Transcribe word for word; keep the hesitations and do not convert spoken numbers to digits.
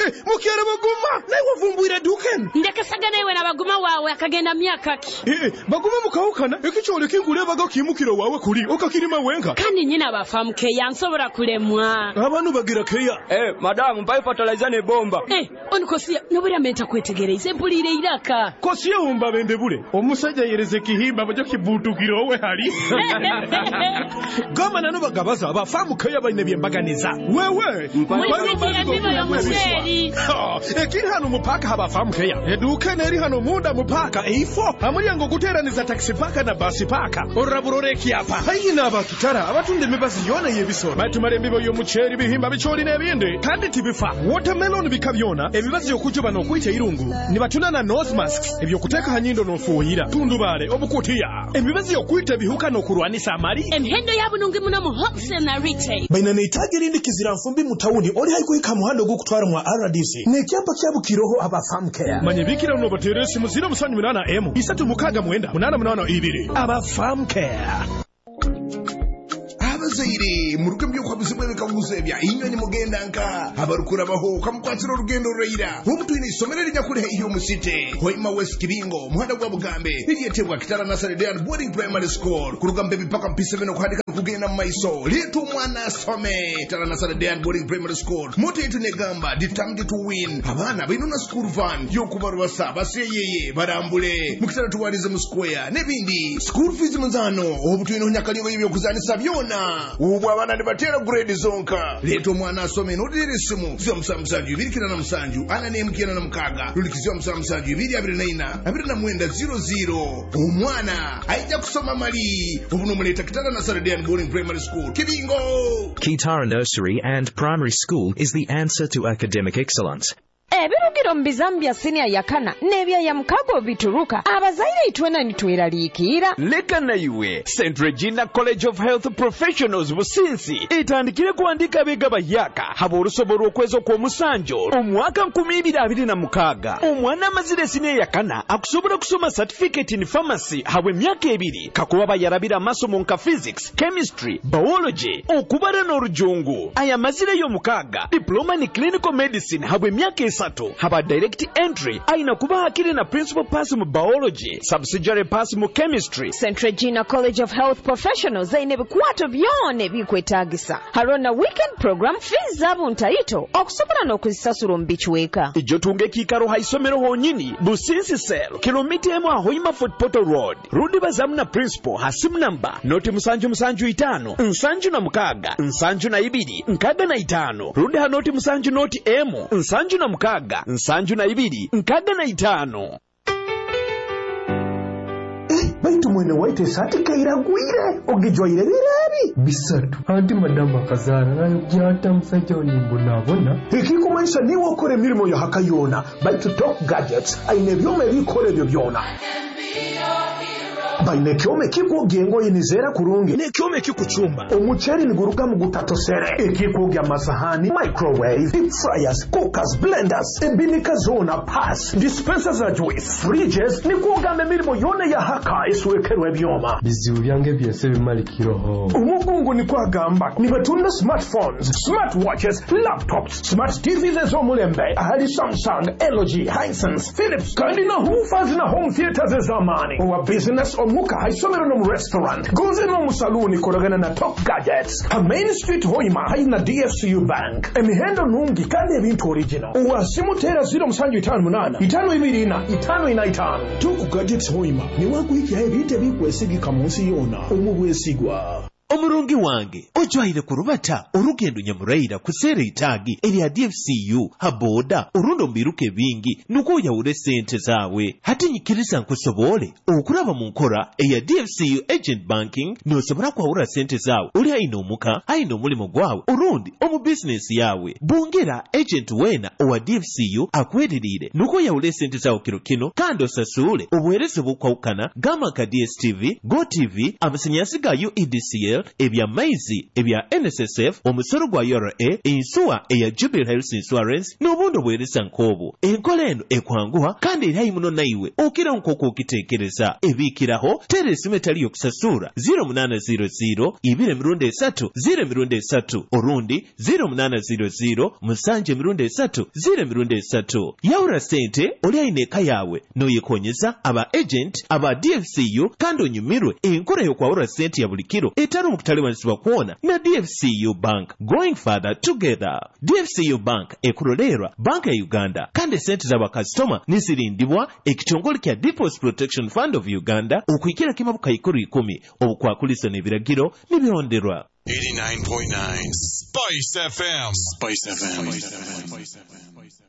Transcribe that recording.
mukyala baguma naye wavumbuira duken ndekesagana iwe na baguma wawe akagenda myaka ki eh baguma mukawukana ekichole kingule baga kimukiro wawe kuli okakirima wenga kandi nyina bafamu ke yansobora kulemwa abantu bagira keya eh madam mpai fertilizer ne bomba eh onikosia nobura menta kwetegereza empulire iraka kosia umba bende bule omusajja yereze kihimba bajo kibutukiro we hali gama nano bagabaza abafamu keya baine byembaganiza wewe mwisikira mbibo y'omuseri ekiri hano mupaka habafamu keya eduka neri hano munda mupaka eifo amulyango guteraniza taxi paka na basi paka oraburoreki apa hayina abakitara abatunde mibazi yona yebisoro batumare mbibo y'omucheri bihimba bicholi nebindi kandi tibifa watermelon bikabyona ebibazi yokujuba no kwita irungu nibatuna na nose masks ebyo kuteka hanyindo no fuhira tundubare obukutiya ebibazi yokwita bihuka no kurwanisa amari emhendo yabunungi muno mu wholesale na retail baina netage rindi kizira mfumbi mutawuni oli haikuhika muhando gwo kutwara mu R D C nekyapa kyabukiroho abafamu care manyibikira no bateresi muzira musanyu minana M isatu mukaga mwenda munana munana ibiri abafamu care abazaire muruke byuko bizimwe bikaguzebya inyoni mugenda nka abarukura baho kamukwatira urugendo rurayira umutwini isomero ryakure iyo musite hoima West Kibingo muhanda gwa Bugambe iriyetebwa Kitara Nasaridean Boarding Primary School kurugambe bipaka mpise bino kuhandika kugenda maiso litu mwana some Kitara Nasaridean Boarding Primary School moto yetu negamba determined to win abana binuna school van yo kubarwa saba seyeye barambule mukitara tuwarize mu square nebindi school fees munzano obutwini onyakalingo yibyo kuzanisa byona ubwo abana ndibatera grade zonka leto mwana asome nodirisimu zyo musamsanju birikira na musanju ana nemkiyana na mukaga lulikizyo musamsanju biri abiri na ina abiri na mwenda zero zero umwana aija kusoma mali ubuno muleta Kitara Nasaridean Boarding Primary School Kibingo. Kitara Nursery and Primary School is the answer to academic excellence. Ebirugiro mbizambya senior yakana nebya ya mkago bituruka abazaire itwena nitweralikira leka na iwe Saint Regina College of Health Professionals businsi itandikire kuandika bega bayaka haborusoboro okwezo kwa musanjo omwaka nkumi ibiri abiri na mukaga omwana amazire senior yakana akusobora kusoma certificate in pharmacy habwe myaka ebiri kakuba bayarabira amasomo nka physics chemistry biology okubara n'orujungu aya mazire yo mukaga diploma in clinical medicine habwe myaka Sato haba direct entry aina kuba hakiri na principal pass mu biology subsidiary pass mu chemistry. Saint Regina College of Health Professionals zaine bikwato byone bikwetagisa harona weekend program fees zabo ntaito okusobora n'okuzisasura mbichweka ijo tunge kikaro haisomero honyini businsi sel kilomita emu ahoima Fort Portal Road rudi bazamu na principal hasimu namba noti musanju musanju itano nsanju na mukaga nsanju na ibiri nkaga na itano rudi hanoti musanju noti emu nsanju na mukaga nsanju na ibiri nkaga na itano. Eh, baitu mwene waite sati kairagwire ogijwaire birabi bisatu anti madama kazana nayo byata musajja onimbo nabona ikiko maisha ni wokore mirimo ya hakayona baitu Top Gadgets aine byome bikore byo byona baine kyome kiko gengo yinizera kurungi ne kyome kiko chumba omucheri niguruka mu gutatosere ekiko gya masahani microwave deep fryers cookers blenders ebinika zona pass dispensers za juice fridges nikugambe mirimo yone ya haka iswekerwe byoma bizibu byange byese bimalikiroho umugungu ni kwagamba ni batunda smartphones smartwatches laptops smart T Vs zo mulembe ahali Samsung L G Hisense Philips kandi na hoofers na home theaters zamani wa business muka haisomero no mu restaurant goze no mu saluni koragana na Top Gadgets a Main Street hoima haina D F C U Bank emihendo nungi kandi ebintu original uwa simutera zero musanju itanu munana itanu ibiri na itanu ina itanu Top Gadgets hoima ni waguhiki ebite bikwesigika munsi yona umubwesigwa omurungi wange ojwaire kurubata urugendo nyamuraira kusere itagi eri D F C U haboda urundo mbiruke bingi nuko yaure sente zawe hati nyikirisa nkusobole okuraba mu nkora eya D F C U agent banking nosobora kwahura sente zawe uri haino muka haino mulimo gwawe urundi omu business yawe bongera agent wena owa D F C U akwedirire nuko yaure sente zawe kiro kino kandi osasule obuherese bukwawukana gama ka D S T V Go T V amasanyasi ga U E D C L L, ebya maizi, ebya N S S F, omusoro gwa U R A, ensuwa eya Jubilee Health Insurance, n'obundi obweresa nk'obwo. Enkola eno ekwanguwa kandi eri muno naiwe okira nk'oko okiteekereza. Ebiikiraho tera esimu etali y'okusasula zero munana zero zero ibiri emirundi esatu zero emirundi esatu orundi zero munana zero zero musanju emirundi esatu zero emirundi esatu. Yawula ssente oli ayina eka yawe n'oyekoonyeza aba agent aba D F C U kandi onyumirwe enkola y'okwawula ssente ya buli kiro etali mu kutalibanisibwa kwona na D F C U Bank. Going further together. D F C U Bank ekulolerwa banka ya Uganda kandi ssente z'abakasitoma nizirindibwa ekitongole kya Deposit Protection Fund of Uganda okuyikira kimabuka ikuru ikumi obukwakuliso n'ebiragiro nibionderwa. eighty-nine point nine Spice F M. Spice F M. Spice F M.